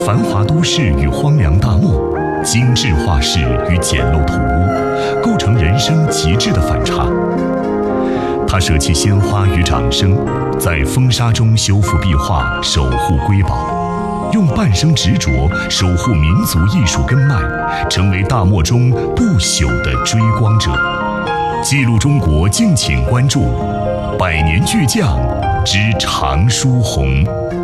繁华都市与荒凉大漠，精致画室与简陋土屋，构成人生极致的反差。他舍弃鲜花与掌声，在风沙中修复壁画，守护瑰宝，用半生执着守护民族艺术根脉，成为大漠中不朽的追光者。记录中国，敬请关注《百年巨匠之常书鸿》。